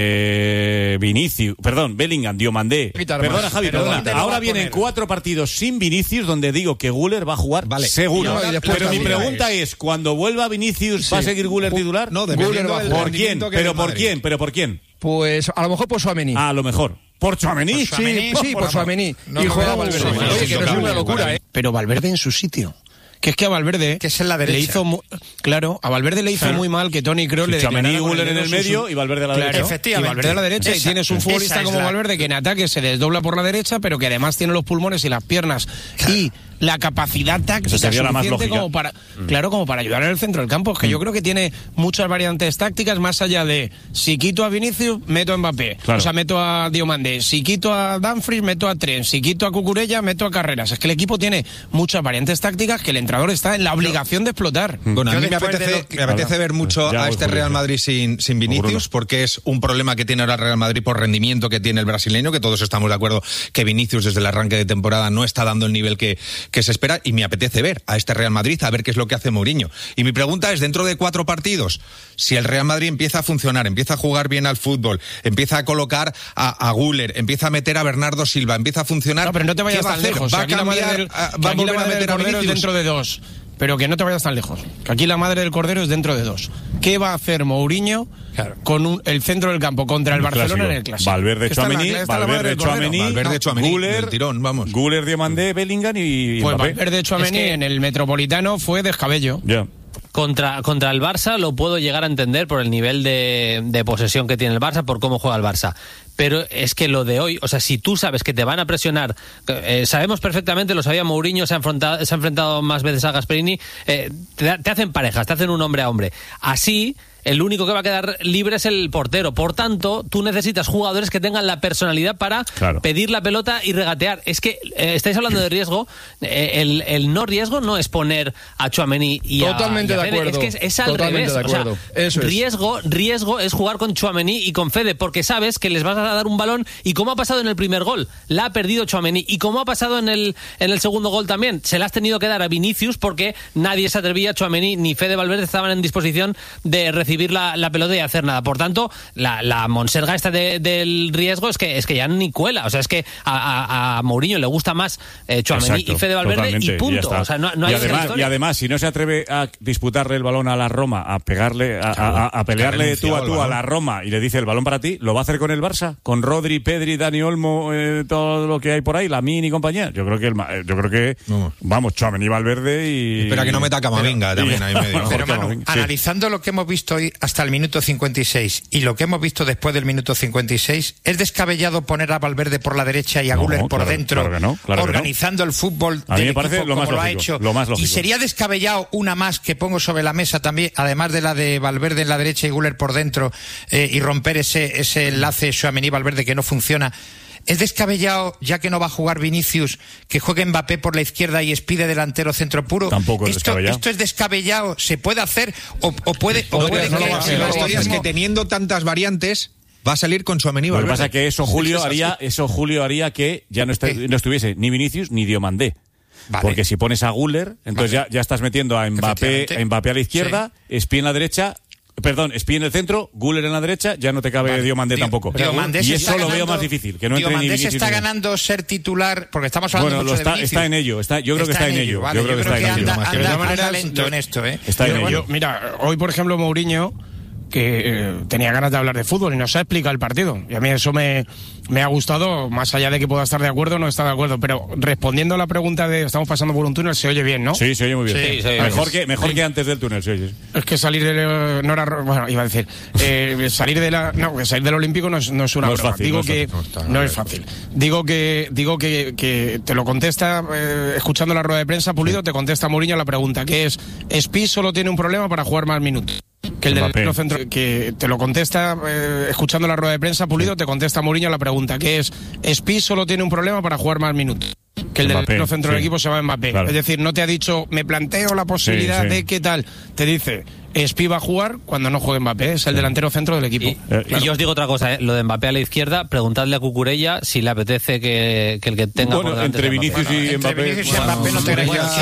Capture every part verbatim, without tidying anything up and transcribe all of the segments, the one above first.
Eh, Vinicius, perdón, Bellingham, Diomandé. Perdona, Javi, pero perdona. Ahora vienen cuatro partidos sin Vinicius donde digo que Güler va a jugar vale. seguro. No, pero mi pregunta es, es, cuando vuelva Vinicius, sí. ¿va a seguir Güler titular? No, Güler va a jugar. ¿Por quién? ¿Pero por quién? ¿Pero por quién? Pues a lo mejor por Tchouaméni. A lo mejor. ¿Por Tchouaméni? Sí, sí, por Tchouaméni. Y juega Valverde. Oye, que no es una locura, ¿eh? Pero Valverde en su sitio. Que es que a Valverde que es en la derecha. le hizo mu- claro, a Valverde le hizo claro. muy mal que Toni Kroos le declarara con Güler en el medio y Valverde a la claro, derecha. Efectivamente. Y Valverde a la derecha. Esa, y tienes un futbolista como la... Valverde que en ataque se desdobla por la derecha, pero que además tiene los pulmones y las piernas claro. y la capacidad táctica suficiente como para mm. claro, como para ayudar en el centro del campo. Es que mm. yo creo que tiene muchas variantes tácticas más allá de si quito a Vinicius, meto a Mbappé. Claro. O sea, meto a Diomandé. Si quito a Dumfries, meto a Trent. Si quito a Cucurella, meto a Carreras. Es que el equipo tiene muchas variantes tácticas que el entrenador está en la obligación de explotar. Bueno, a mí me apetece, lo... me apetece ver mucho ya, a este Real Madrid sin, sin Vinicius, porque es un problema que tiene ahora el Real Madrid por rendimiento que tiene el brasileño, que todos estamos de acuerdo que Vinicius desde el arranque de temporada no está dando el nivel que, que se espera, y me apetece ver a este Real Madrid, a ver qué es lo que hace Mourinho. Y mi pregunta es, dentro de cuatro partidos, si el Real Madrid empieza a funcionar, empieza a jugar bien al fútbol, empieza a colocar a, a Güler, empieza a meter a Bernardo Silva, empieza a funcionar... No, pero no te vayas tan lejos. ¿Va a cambiar, del, a, va a volver a meter a Vinicius? Dentro de dos... Pero que no te vayas tan lejos, que aquí la madre del cordero es dentro de dos. ¿Qué va a hacer Mourinho claro. con un, el centro del campo contra el Barcelona clásico. En el Clásico? Valverde, Tchouaméni, Valverde, Tchouaméni, Valverde, Tchouaméni, Güler, tirón, vamos. Güler, Diomandé, Bellingham y pues Mbappé. Valverde, Tchouaméni es que... en el Metropolitano fue descabello. Ya. Yeah. Contra, contra el Barça lo puedo llegar a entender por el nivel de, de posesión que tiene el Barça, por cómo juega el Barça. Pero es que lo de hoy, o sea, si tú sabes que te van a presionar, eh, sabemos perfectamente, lo sabía Mourinho, se ha enfrentado, se ha enfrentado más veces a Gasperini, eh, te, te hacen parejas, te hacen un hombre a hombre. Así... el único que va a quedar libre es el portero. Por tanto, tú necesitas jugadores que tengan la personalidad para claro. pedir la pelota y regatear. Es que eh, estáis hablando de riesgo. Eh, el, el no riesgo no es poner a Tchouaméni y Totalmente a, y a de Fede. acuerdo. Es que es, es al Totalmente revés. De acuerdo. O sea, Eso es. riesgo, riesgo es jugar con Tchouaméni y con Fede, porque sabes que les vas a dar un balón, y como ha pasado en el primer gol, la ha perdido Tchouaméni, y como ha pasado en el, en el segundo gol también, se la has tenido que dar a Vinicius porque nadie se atrevía, Tchouaméni ni Fede Valverde estaban en disposición de recibir la, la pelota de hacer nada. Por tanto, la, la monserga esta de, del riesgo es que es que ya ni cuela. O sea, es que a, a, a Mourinho le gusta más eh, Tchouaméni y Fede Valverde totalmente, y punto. Y o sea, no, no y hay además, y además, si no se atreve a disputarle el balón a la Roma, a pegarle, a, a, a pelearle tú a tú a la Roma, y le dice el balón para ti, ¿lo va a hacer con el Barça? Con Rodri, Pedri, Dani Olmo, eh, todo lo que hay por ahí, Lamine y compañía. Yo creo que el, yo creo que no. vamos, Tchouaméni, Valverde y... Espera que no meta Camavinga pero, también y, ahí medio. ¿no? Pero Manu, sí. analizando lo que hemos visto hoy hasta el minuto cincuenta y seis y lo que hemos visto después del minuto cincuenta y seis, ¿es descabellado poner a Valverde por la derecha y a no, Güler por claro, dentro, claro no, claro organizando no. el fútbol a mí del me parece equipo lo más como lógico, lo ha hecho? Lo más lógico. Y sería descabellado una más que pongo sobre la mesa también, además de la de Valverde en la derecha y Güler por dentro, eh, y romper ese, ese enlace Tchouaméni-Valverde que no funciona. ¿Es descabellado, ya que no va a jugar Vinicius, que juegue Mbappé por la izquierda y Espide delantero centro puro? Tampoco es esto, descabellado. ¿Esto es descabellado? ¿Se puede hacer? ¿O, o puede, o no, puede no, que...? No, no, la historia es que teniendo tantas variantes... va a salir con Tchouaméni. Lo que pasa es que eso Julio es haría, eso Julio haría que ya no, esté, no estuviese ni Vinicius ni Diomandé. Vale. Porque si pones a Güler, entonces vale. ya, ya estás metiendo a Mbappé, a Mbappé a la izquierda, sí. Espí en la derecha, perdón, Espí en el centro, Güler en la derecha, ya no te cabe vale. Diomandé Dio, tampoco. Diomandé y eso lo ganando, veo más difícil, que no entre Diomandé ni Vinicius. se está ni ganando ser titular, porque estamos hablando bueno, mucho está, de Vinicius. está en ello, está, yo creo está que está en ello. Vale, yo creo que está en ello. Anda, anda, anda maneras, lento en esto, ¿eh? Está en ello. Mira, hoy por ejemplo Mourinho, que eh, tenía ganas de hablar de fútbol y nos ha explicado el partido. Y a mí eso me, me ha gustado, más allá de que pueda estar de acuerdo o no estar de acuerdo. Pero respondiendo a la pregunta de estamos pasando por un túnel, se oye bien, ¿no? Sí, se oye muy bien. Sí, sí, mejor que, mejor sí. que antes del túnel, se oye. Es que salir de... No era, bueno, iba a decir... Eh, salir de la... No, salir del Olímpico no es, no es una no broma. Es fácil, digo no que... Es fácil, no, no es fácil. Digo que digo que, que te lo contesta, eh, escuchando la rueda de prensa, Pulido, sí. te contesta Mourinho la pregunta, que es... Espí solo tiene un problema para jugar más minutos. Que el del centro, que te lo contesta, eh, escuchando la rueda de prensa, Pulido, te contesta Mourinho la pregunta, que es, Espí solo tiene un problema para jugar más minutos. Que el Mbappé, del centro sí. del equipo se va a Mbappé. Claro. Es decir, no te ha dicho, me planteo la posibilidad sí, sí. de qué tal. Te dice, Espí va a jugar cuando no juegue Mbappé, es el sí. delantero centro del equipo. Y, eh, claro. y yo os digo otra cosa, ¿eh? Lo de Mbappé a la izquierda, preguntadle a Cucurella si le apetece que, que el que tenga bueno, por delante entre Vinicius bueno, y Mbappé. Entre Vinicius y Mbappé no te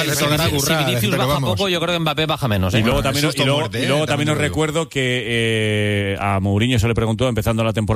Si, si Vinicius baja vamos. poco, yo creo que Mbappé baja menos. ¿eh? Y luego también, y luego, muerte, y luego también os recuerdo que eh, a Mourinho se le preguntó, empezando la temporada,